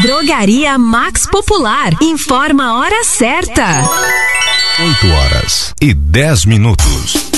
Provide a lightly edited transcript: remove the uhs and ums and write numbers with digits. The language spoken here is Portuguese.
Drogaria Max Popular. Informa a hora certa. 8h10.